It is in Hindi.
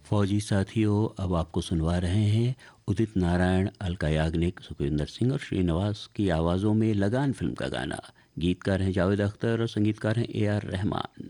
फौजी साथियों, अब आपको सुनवा रहे हैं उदित नारायण, अलका याग्निक, सुखविंदर सिंह और श्रीनिवास की आवाज़ों में लगान फिल्म का गाना। गीतकार हैं जावेद अख्तर और संगीतकार हैं ए आर रहमान।